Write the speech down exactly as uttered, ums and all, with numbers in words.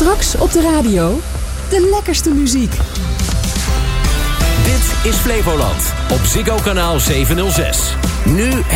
Straks op de radio de lekkerste muziek. Dit is Flevoland op Ziggo kanaal zevenhonderdzes. Nu